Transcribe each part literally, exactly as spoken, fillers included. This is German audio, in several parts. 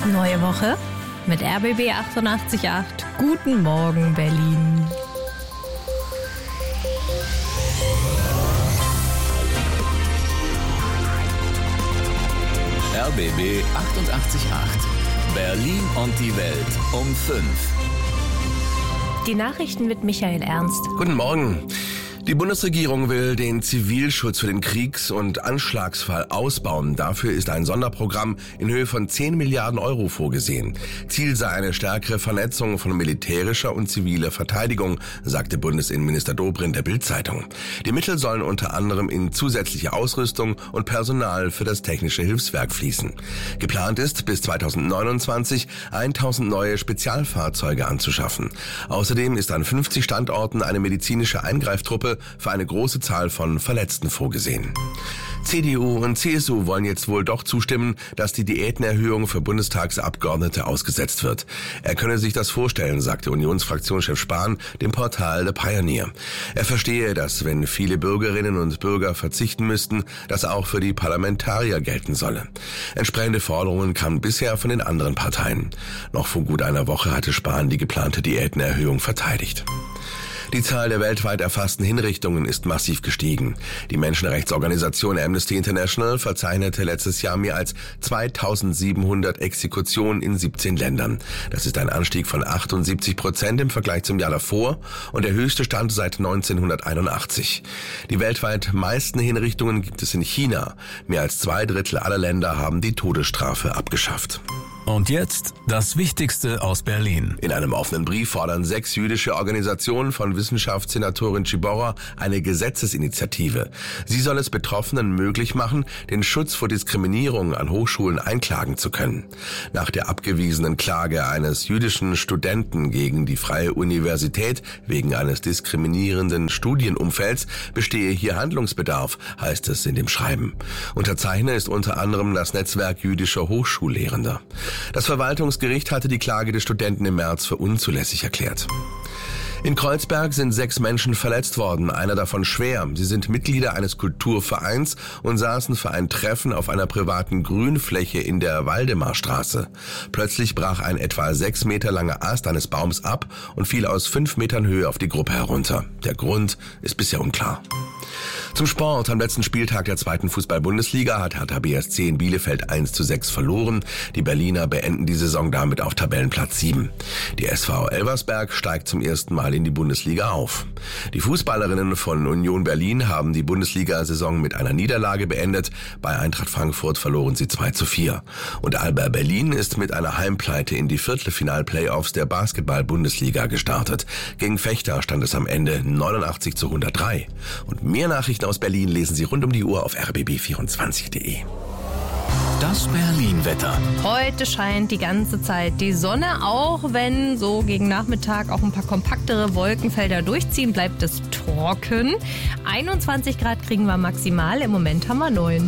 Neue Woche mit R B B achtundachtzig Komma acht. Guten Morgen, Berlin. R B B achtundachtzig Komma acht. Berlin und die Welt um fünf. Die Nachrichten mit Michael Ernst. Guten Morgen. Die Bundesregierung will den Zivilschutz für den Kriegs- und Anschlagsfall ausbauen. Dafür ist ein Sonderprogramm in Höhe von zehn Milliarden Euro vorgesehen. Ziel sei eine stärkere Vernetzung von militärischer und ziviler Verteidigung, sagte Bundesinnenminister Dobrindt der Bild-Zeitung. Die Mittel sollen unter anderem in zusätzliche Ausrüstung und Personal für das technische Hilfswerk fließen. Geplant ist, bis zweitausendneunundzwanzig tausend neue Spezialfahrzeuge anzuschaffen. Außerdem ist an fünfzig Standorten eine medizinische Eingreiftruppe für eine große Zahl von Verletzten vorgesehen. C D U und C S U wollen jetzt wohl doch zustimmen, dass die Diätenerhöhung für Bundestagsabgeordnete ausgesetzt wird. Er könne sich das vorstellen, sagte Unionsfraktionschef Spahn dem Portal The Pioneer. Er verstehe, dass wenn viele Bürgerinnen und Bürger verzichten müssten, das auch für die Parlamentarier gelten solle. Entsprechende Forderungen kamen bisher von den anderen Parteien. Noch vor gut einer Woche hatte Spahn die geplante Diätenerhöhung verteidigt. Die Zahl der weltweit erfassten Hinrichtungen ist massiv gestiegen. Die Menschenrechtsorganisation Amnesty International verzeichnete letztes Jahr mehr als zweitausendsiebenhundert Exekutionen in siebzehn Ländern. Das ist ein Anstieg von achtundsiebzig Prozent im Vergleich zum Jahr davor und der höchste Stand seit neunzehnhunderteinundachtzig. Die weltweit meisten Hinrichtungen gibt es in China. Mehr als zwei Drittel aller Länder haben die Todesstrafe abgeschafft. Und jetzt das Wichtigste aus Berlin. In einem offenen Brief fordern sechs jüdische Organisationen von Wissenschaftssenatorin Tschiborra eine Gesetzesinitiative. Sie soll es Betroffenen möglich machen, den Schutz vor Diskriminierung an Hochschulen einklagen zu können. Nach der abgewiesenen Klage eines jüdischen Studenten gegen die Freie Universität wegen eines diskriminierenden Studienumfelds bestehe hier Handlungsbedarf, heißt es in dem Schreiben. Unterzeichner ist unter anderem das Netzwerk jüdischer Hochschullehrender. Das Verwaltungsgericht hatte die Klage des Studenten im März für unzulässig erklärt. In Kreuzberg sind sechs Menschen verletzt worden, einer davon schwer. Sie sind Mitglieder eines Kulturvereins und saßen für ein Treffen auf einer privaten Grünfläche in der Waldemarstraße. Plötzlich brach ein etwa sechs Meter langer Ast eines Baums ab und fiel aus fünf Metern Höhe auf die Gruppe herunter. Der Grund ist bisher unklar. Zum Sport. Am letzten Spieltag der zweiten Fußball-Bundesliga hat Hertha B S C in Bielefeld eins zu sechs verloren. Die Berliner beenden die Saison damit auf Tabellenplatz sieben. Die S V Elversberg steigt zum ersten Mal in die Bundesliga auf. Die Fußballerinnen von Union Berlin haben die Bundesliga-Saison mit einer Niederlage beendet. Bei Eintracht Frankfurt verloren sie zwei zu vier. Und Alba Berlin ist mit einer Heimpleite in die Viertelfinal-Playoffs der Basketball-Bundesliga gestartet. Gegen Vechta stand es am Ende neunundachtzig zu hundertdrei. Und mehr Nachrichten aus Berlin lesen Sie rund um die Uhr auf r b b vierundzwanzig punkt d e. Das Berlin-Wetter. Heute scheint die ganze Zeit die Sonne, auch wenn so gegen Nachmittag auch ein paar kompaktere Wolkenfelder durchziehen, bleibt es trocken. einundzwanzig Grad kriegen wir maximal, im Moment haben wir neun.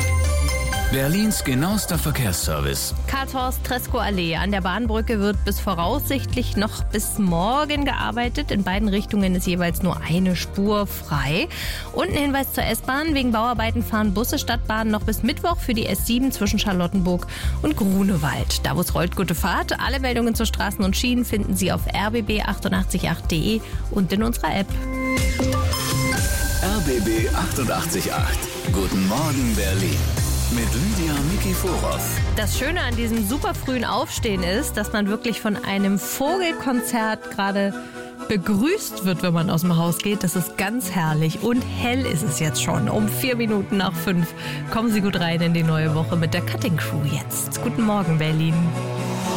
Berlins genauester Verkehrsservice. Karl-Horst-Treskow-Allee an der Bahnbrücke wird bis voraussichtlich noch bis morgen gearbeitet. In beiden Richtungen ist jeweils nur eine Spur frei. Und ein Hinweis zur S-Bahn. Wegen Bauarbeiten fahren Busse Stadtbahn noch bis Mittwoch für die S sieben zwischen Charlottenburg und Grunewald. Da wo es rollt, gute Fahrt. Alle Meldungen zu Straßen und Schienen finden Sie auf r b b achtundachtzig Komma acht punkt d e und in unserer App. R B B achtundachtzig Komma acht. Guten Morgen, Berlin. Mit Lydia Mikiforov. Das Schöne an diesem super frühen Aufstehen ist, dass man wirklich von einem Vogelkonzert gerade begrüßt wird, wenn man aus dem Haus geht. Das ist ganz herrlich. Und hell ist es jetzt schon. Um vier Minuten nach fünf. Kommen Sie gut rein in die neue Woche mit der Cutting Crew jetzt. Guten Morgen, Berlin.